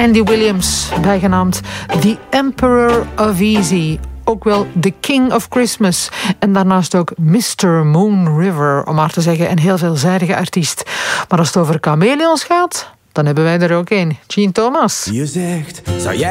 Andy Williams, bijgenaamd The Emperor of Easy. Ook wel The King of Christmas. En daarnaast ook Mr. Moon River, om maar te zeggen, een heel veelzijdige artiest. Maar als het over chameleons gaat, dan hebben wij er ook een. Gene Thomas. Je zegt, zou jij